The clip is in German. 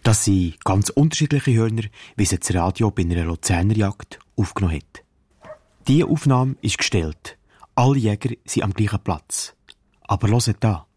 Das sind ganz unterschiedliche Hörner, wie sie das Radio bei einer Luzerner Jagd aufgenommen hat. Diese Aufnahme ist gestellt. Alle Jäger sind am gleichen Platz. Aber hört da.